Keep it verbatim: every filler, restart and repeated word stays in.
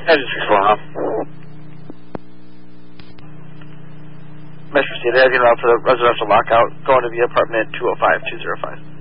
Engine six four, huh? Metro City, as you know, for the residential lockout, going to the apartment two oh five two oh five.